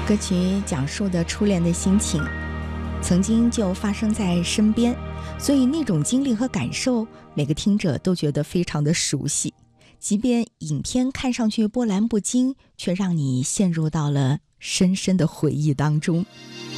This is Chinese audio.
歌曲讲述的初恋的心情，曾经就发生在身边，所以那种经历和感受，每个听者都觉得非常的熟悉。即便影片看上去波澜不惊，却让你陷入到了深深的回忆当中。